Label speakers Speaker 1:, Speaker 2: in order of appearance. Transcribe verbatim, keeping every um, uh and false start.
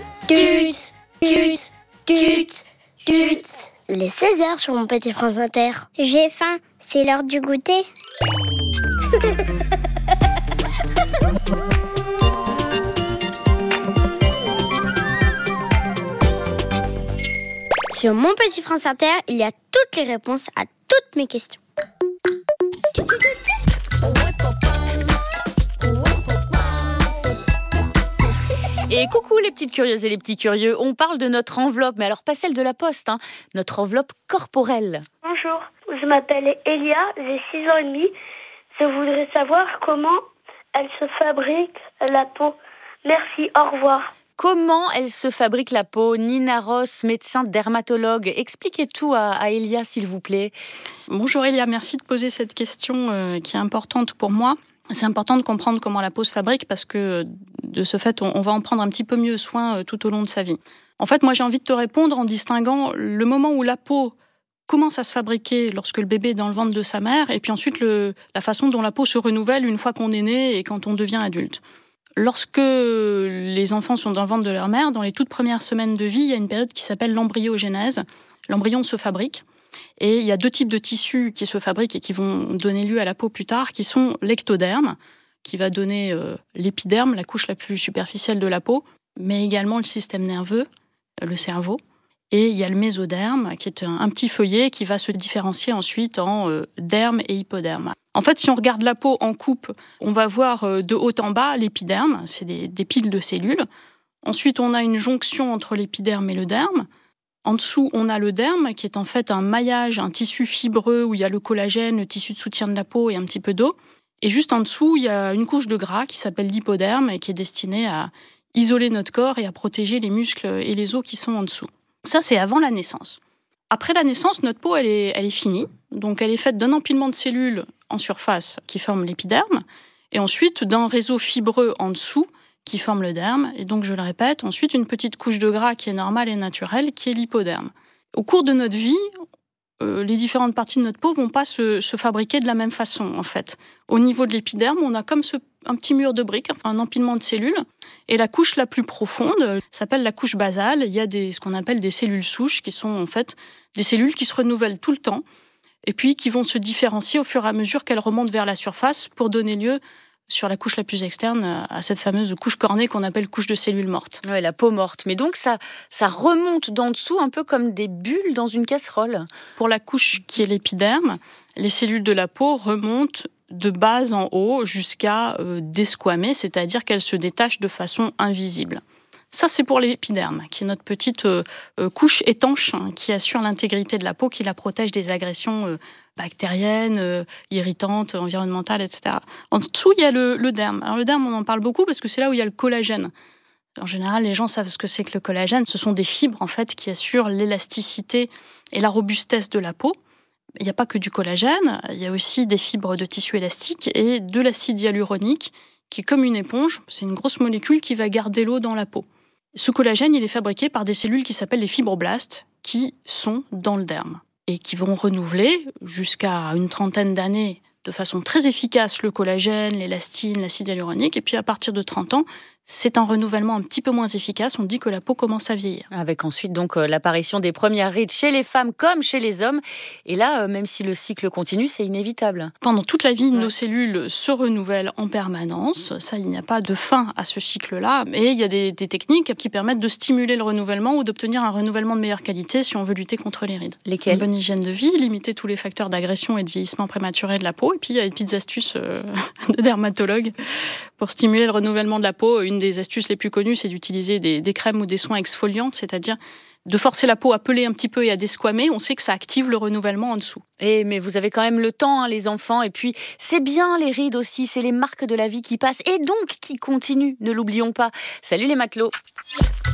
Speaker 1: Tut, tut, tut, tut. Les seize heures sur mon petit France Inter.
Speaker 2: J'ai faim, c'est l'heure du goûter.
Speaker 1: Sur mon petit France Inter, il y a toutes les réponses à toutes mes questions.
Speaker 3: Et coucou les petites curieuses et les petits curieux, on parle de notre enveloppe, mais alors pas celle de la poste, hein, notre enveloppe corporelle.
Speaker 4: Bonjour, je m'appelle Elia, j'ai six ans et demi. Je voudrais savoir comment elle se fabrique la peau. Merci, au revoir.
Speaker 3: Comment elle se fabrique la peau? Nina Ross, médecin dermatologue, expliquez tout à, à Elia s'il vous plaît.
Speaker 5: Bonjour Elia, merci de poser cette question euh, qui est importante pour moi. C'est important de comprendre comment la peau se fabrique parce que de ce fait, on, on va en prendre un petit peu mieux soin euh, tout au long de sa vie. En fait, moi j'ai envie de te répondre en distinguant le moment où la peau commence à se fabriquer lorsque le bébé est dans le ventre de sa mère et puis ensuite le, la façon dont la peau se renouvelle une fois qu'on est né et quand on devient adulte. Lorsque les enfants sont dans le ventre de leur mère, dans les toutes premières semaines de vie, il y a une période qui s'appelle l'embryogénèse. L'embryon se fabrique et il y a deux types de tissus qui se fabriquent et qui vont donner lieu à la peau plus tard, qui sont l'ectoderme, qui va donner euh, l'épiderme, la couche la plus superficielle de la peau, mais également le système nerveux, le cerveau. Et il y a le mésoderme, qui est un, un petit feuillet qui va se différencier ensuite en euh, derme et hypoderme. En fait, si on regarde la peau en coupe, on va voir euh, de haut en bas l'épiderme, c'est des, des piles de cellules. Ensuite, on a une jonction entre l'épiderme et le derme. En dessous, on a le derme, qui est en fait un maillage, un tissu fibreux où il y a le collagène, le tissu de soutien de la peau et un petit peu d'eau. Et juste en dessous, il y a une couche de gras qui s'appelle l'hypoderme et qui est destinée à isoler notre corps et à protéger les muscles et les os qui sont en dessous. Ça, c'est avant la naissance. Après la naissance, notre peau, elle est, elle est finie. Donc, elle est faite d'un empilement de cellules en surface qui forment l'épiderme et ensuite d'un réseau fibreux en dessous qui forme le derme. Et donc, je le répète, ensuite une petite couche de gras qui est normale et naturelle, qui est l'hypoderme. Au cours de notre vie, euh, les différentes parties de notre peau ne vont pas se, se fabriquer de la même façon, en fait. Au niveau de l'épiderme, on a comme ce, un petit mur de briques, enfin un empilement de cellules. Et la couche la plus profonde s'appelle la couche basale. Il y a des, ce qu'on appelle des cellules souches, qui sont en fait des cellules qui se renouvellent tout le temps et puis qui vont se différencier au fur et à mesure qu'elles remontent vers la surface pour donner lieu, sur la couche la plus externe, à cette fameuse couche cornée qu'on appelle couche de cellules mortes.
Speaker 3: Oui, la peau morte. Mais donc, ça, ça remonte d'en dessous un peu comme des bulles dans une casserole.
Speaker 5: Pour la couche qui est l'épiderme, les cellules de la peau remontent de bas en haut jusqu'à euh, desquamer, c'est-à-dire qu'elles se détachent de façon invisible. Ça, c'est pour l'épiderme, qui est notre petite euh, euh, couche étanche hein, qui assure l'intégrité de la peau, qui la protège des agressions euh, bactériennes, euh, irritantes, environnementales, et cetera. En dessous, il y a le, le derme. Alors, le derme, on en parle beaucoup parce que c'est là où il y a le collagène. En général, les gens savent ce que c'est que le collagène. Ce sont des fibres, en fait, qui assurent l'élasticité et la robustesse de la peau. Il n'y a pas que du collagène, il y a aussi des fibres de tissu élastique et de l'acide hyaluronique, qui est comme une éponge. C'est une grosse molécule qui va garder l'eau dans la peau. Ce collagène, il est fabriqué par des cellules qui s'appellent les fibroblastes, qui sont dans le derme et qui vont renouveler jusqu'à une trentaine d'années de façon très efficace le collagène, l'élastine, l'acide hyaluronique. Et puis à partir de trente ans, c'est un renouvellement un petit peu moins efficace. On dit que la peau commence à vieillir.
Speaker 3: Avec ensuite donc euh, l'apparition des premières rides chez les femmes comme chez les hommes. Et là, euh, même si le cycle continue, c'est inévitable.
Speaker 5: Pendant toute la vie,
Speaker 3: ouais.
Speaker 5: nos cellules se renouvellent en permanence. Ça, il n'y a pas de fin à ce cycle-là. Mais il y a des, des techniques qui permettent de stimuler le renouvellement ou d'obtenir un renouvellement de meilleure qualité si on veut lutter contre les rides.
Speaker 3: Lesquelles ?
Speaker 5: Une bonne hygiène de vie, limiter tous les facteurs d'agression et de vieillissement prématuré de la peau. Et puis, il y a des petites astuces euh, de dermatologue pour stimuler le renouvellement de la peau. Une des astuces les plus connues, c'est d'utiliser des, des crèmes ou des soins exfoliants, c'est-à-dire de forcer la peau à peler un petit peu et à desquamer. On sait que ça active le renouvellement en dessous.
Speaker 3: Et mais vous avez quand même le temps, hein, les enfants. Et puis, c'est bien les rides aussi. C'est les marques de la vie qui passent et donc qui continuent. Ne l'oublions pas. Salut les matelots.